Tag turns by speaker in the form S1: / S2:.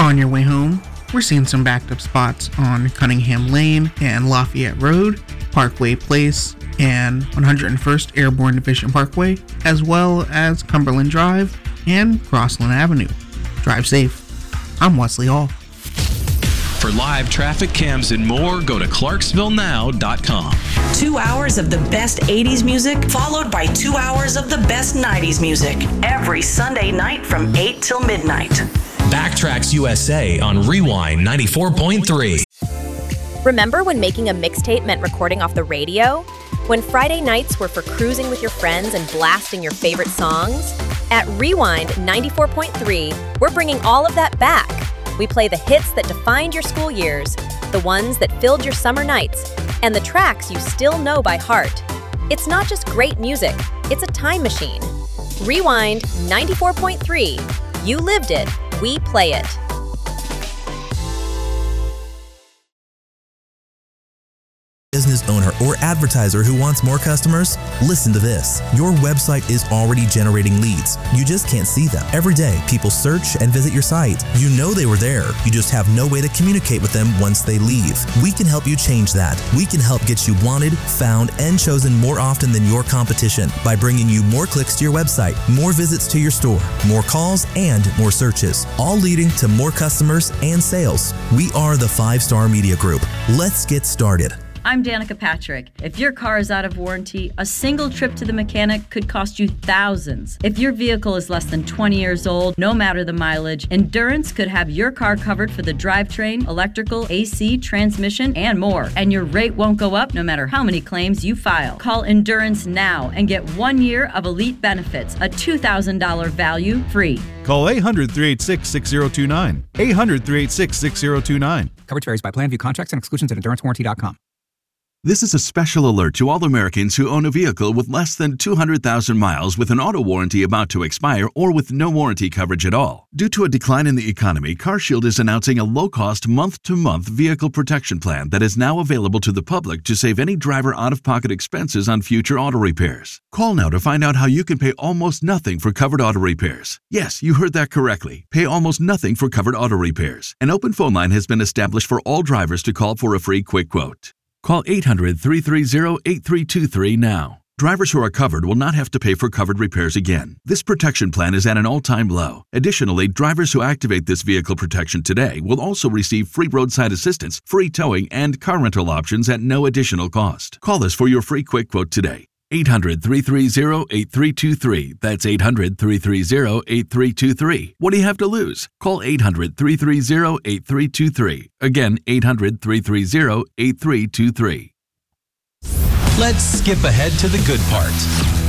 S1: On your way home, we're seeing some backed up spots on Cunningham Lane and Lafayette Road, Parkway Place, and 101st Airborne Division Parkway, as well as Cumberland Drive and Crossland Avenue. Drive safe. I'm Wesley Hall.
S2: For live traffic cams and more, go to ClarksvilleNow.com.
S3: 2 hours of the best 80s music, followed by 2 hours of the best 90s music, every Sunday night from 8 till midnight.
S4: Backtracks USA on Rewind 94.3.
S5: Remember when making a mixtape meant recording off the radio? When Friday nights were for cruising with your friends and blasting your favorite songs? At Rewind 94.3, we're bringing all of that back. We play the hits that defined your school years, the ones that filled your summer nights, and the tracks you still know by heart. It's not just great music, it's a time machine. Rewind 94.3. You lived it, we play it.
S6: Business owner or advertiser who wants more customers? Listen to this. Your website is already generating leads. You just can't see them. Every day, people search and visit your site. You know they were there. You just have no way to communicate with them once they leave. We can help you change that. We can help get you wanted, found, and chosen more often than your competition by bringing you more clicks to your website, more visits to your store, more calls, and more searches, all leading to more customers and sales. We are the 5-Star Media Group. Let's get started.
S7: I'm Danica Patrick. If your car is out of warranty, a single trip to the mechanic could cost you thousands. If your vehicle is less than 20 years old, no matter the mileage, Endurance could have your car covered for the drivetrain, electrical, AC, transmission, and more. And your rate won't go up no matter how many claims you file. Call Endurance now and get 1 year of elite benefits, a $2,000 value free.
S8: Call 800-386-6029. 800-386-6029.
S9: Coverage varies by plan. View contracts and exclusions at endurancewarranty.com.
S10: This is a special alert to all Americans who own a vehicle with less than 200,000 miles with an auto warranty about to expire or with no warranty coverage at all. Due to a decline in the economy, CarShield is announcing a low-cost month-to-month vehicle protection plan that is now available to the public to save any driver out-of-pocket expenses on future auto repairs. Call now to find out how you can pay almost nothing for covered auto repairs. Yes, you heard that correctly. Pay almost nothing for covered auto repairs. An open phone line has been established for all drivers to call for a free quick quote. Call 800-330-8323 now. Drivers who are covered will not have to pay for covered repairs again. This protection plan is at an all-time low. Additionally, drivers who activate this vehicle protection today will also receive free roadside assistance, free towing, and car rental options at no additional cost. Call us for your free quick quote today. 800-330-8323. That's 800-330-8323. What do you have to lose? Call 800-330-8323. Again, 800-330-8323.
S4: Let's skip ahead to the good part.